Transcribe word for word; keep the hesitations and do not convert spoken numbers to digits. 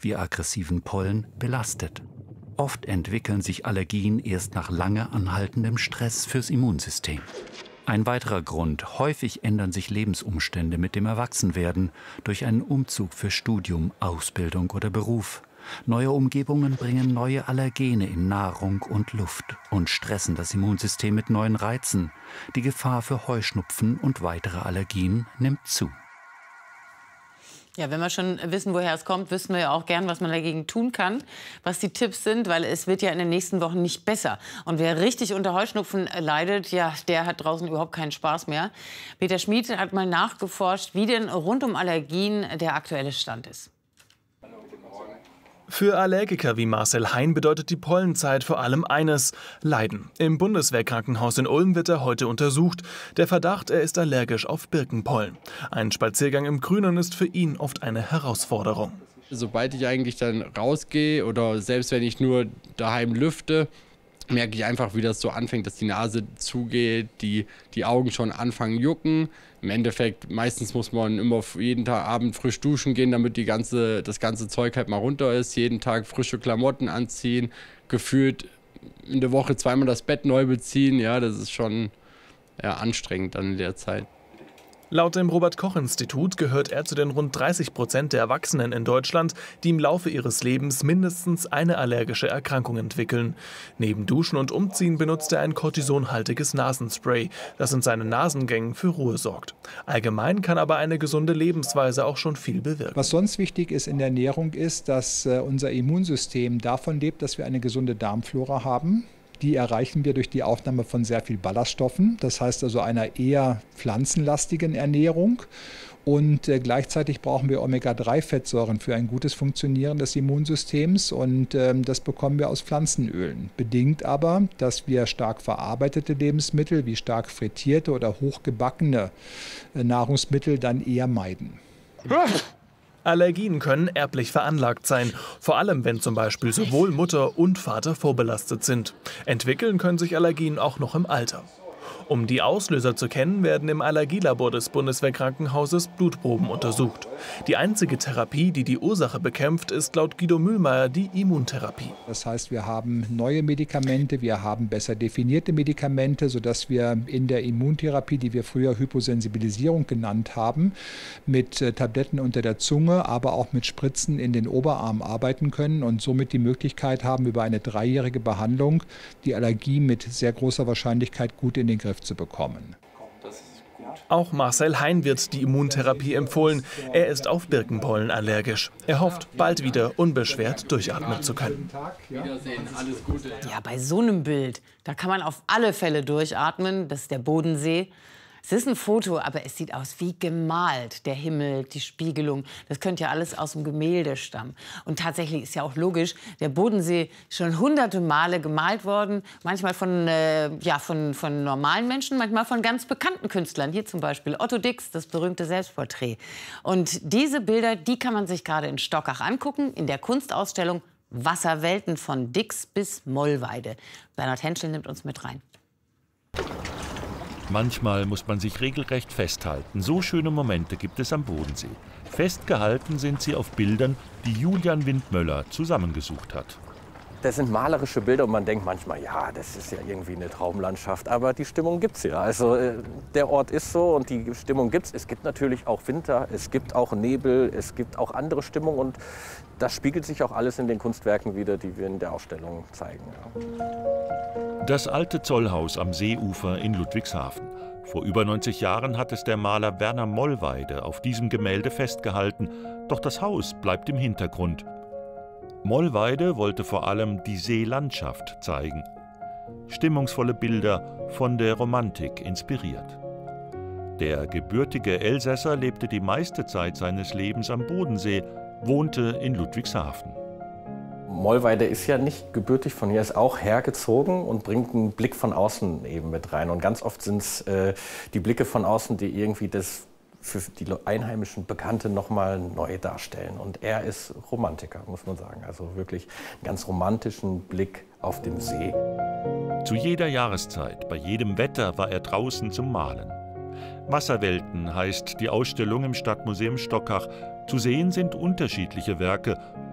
wie aggressiven Pollen belastet. Oft entwickeln sich Allergien erst nach lange anhaltendem Stress fürs Immunsystem. Ein weiterer Grund: häufig ändern sich Lebensumstände mit dem Erwachsenwerden durch einen Umzug für Studium, Ausbildung oder Beruf. Neue Umgebungen bringen neue Allergene in Nahrung und Luft und stressen das Immunsystem mit neuen Reizen. Die Gefahr für Heuschnupfen und weitere Allergien nimmt zu. Ja, wenn wir schon wissen, woher es kommt, wüssten wir ja auch gern, was man dagegen tun kann, was die Tipps sind, weil es wird ja in den nächsten Wochen nicht besser. Und wer richtig unter Heuschnupfen leidet, ja, der hat draußen überhaupt keinen Spaß mehr. Peter Schmid hat mal nachgeforscht, wie denn rund um Allergien der aktuelle Stand ist. Für Allergiker wie Marcel Hein bedeutet die Pollenzeit vor allem eines: Leiden. Im Bundeswehrkrankenhaus in Ulm wird er heute untersucht. Der Verdacht, er ist allergisch auf Birkenpollen. Ein Spaziergang im Grünen ist für ihn oft eine Herausforderung. Sobald ich eigentlich dann rausgehe oder selbst wenn ich nur daheim lüfte, merke ich einfach, wie das so anfängt, dass die Nase zugeht, die, die Augen schon anfangen jucken. Im Endeffekt, meistens muss man immer jeden Tag Abend frisch duschen gehen, damit die ganze, das ganze Zeug halt mal runter ist. Jeden Tag frische Klamotten anziehen, gefühlt in der Woche zweimal das Bett neu beziehen. Ja, das ist schon ja, anstrengend dann in der Zeit. Laut dem Robert-Koch-Institut gehört er zu den rund dreißig Prozent der Erwachsenen in Deutschland, die im Laufe ihres Lebens mindestens eine allergische Erkrankung entwickeln. Neben Duschen und Umziehen benutzt er ein kortisonhaltiges Nasenspray, das in seinen Nasengängen für Ruhe sorgt. Allgemein kann aber eine gesunde Lebensweise auch schon viel bewirken. Was sonst wichtig ist in der Ernährung ist, dass unser Immunsystem davon lebt, dass wir eine gesunde Darmflora haben. Die erreichen wir durch die Aufnahme von sehr viel Ballaststoffen, das heißt also einer eher pflanzenlastigen Ernährung. Und äh, gleichzeitig brauchen wir Omega drei Fettsäuren für ein gutes Funktionieren des Immunsystems. Und ähm, das bekommen wir aus Pflanzenölen. Bedingt aber, dass wir stark verarbeitete Lebensmittel wie stark frittierte oder hochgebackene äh, Nahrungsmittel dann eher meiden. Allergien können erblich veranlagt sein, vor allem wenn zum Beispiel sowohl Mutter und Vater vorbelastet sind. Entwickeln können sich Allergien auch noch im Alter. Um die Auslöser zu kennen, werden im Allergielabor des Bundeswehrkrankenhauses Blutproben untersucht. Die einzige Therapie, die die Ursache bekämpft, ist laut Guido Mühlmeier die Immuntherapie. Das heißt, wir haben neue Medikamente, wir haben besser definierte Medikamente, sodass wir in der Immuntherapie, die wir früher Hyposensibilisierung genannt haben, mit Tabletten unter der Zunge, aber auch mit Spritzen in den Oberarm arbeiten können und somit die Möglichkeit haben, über eine dreijährige Behandlung die Allergie mit sehr großer Wahrscheinlichkeit gut in den Griff zu bekommen. Auch Marcel Hein wird die Immuntherapie empfohlen. Er ist auf Birkenpollen allergisch. Er hofft, bald wieder unbeschwert durchatmen zu können. Wiedersehen, alles Gute. Ja, bei so einem Bild, da kann man auf alle Fälle durchatmen. Das ist der Bodensee. Es ist ein Foto, aber es sieht aus wie gemalt. Der Himmel, die Spiegelung, das könnte ja alles aus dem Gemälde stammen. Und tatsächlich ist ja auch logisch, der Bodensee ist schon hunderte Male gemalt worden. Manchmal von, äh, ja, von, von normalen Menschen, manchmal von ganz bekannten Künstlern. Hier zum Beispiel Otto Dix, das berühmte Selbstporträt. Und diese Bilder, die kann man sich gerade in Stockach angucken, in der Kunstausstellung Wasserwelten von Dix bis Mollweide. Bernhard Henschel nimmt uns mit rein. Manchmal muss man sich regelrecht festhalten. So schöne Momente gibt es am Bodensee. Festgehalten sind sie auf Bildern, die Julian Windmöller zusammengesucht hat. Das sind malerische Bilder und man denkt manchmal, ja, das ist ja irgendwie eine Traumlandschaft. Aber die Stimmung gibt's ja. Also äh, der Ort ist so und die Stimmung gibt's. Es gibt natürlich auch Winter, es gibt auch Nebel, es gibt auch andere Stimmung und das spiegelt sich auch alles in den Kunstwerken wider, die wir in der Ausstellung zeigen. Ja. Das alte Zollhaus am Seeufer in Ludwigshafen. Vor über neunzig Jahren hat es der Maler Werner Mollweide auf diesem Gemälde festgehalten. Doch das Haus bleibt im Hintergrund. Mollweide wollte vor allem die Seelandschaft zeigen. Stimmungsvolle Bilder, von der Romantik inspiriert. Der gebürtige Elsässer lebte die meiste Zeit seines Lebens am Bodensee, wohnte in Ludwigshafen. Mollweide ist ja nicht gebürtig von hier, ist auch hergezogen und bringt einen Blick von außen eben mit rein. Und ganz oft sind es äh, die Blicke von außen, die irgendwie das für die Einheimischen Bekannte noch mal neu darstellen. Und er ist Romantiker, muss man sagen. Also wirklich einen ganz romantischen Blick auf den See. Zu jeder Jahreszeit, bei jedem Wetter war er draußen zum Malen. Wasserwelten heißt die Ausstellung im Stadtmuseum Stockach. Zu sehen sind unterschiedliche Werke,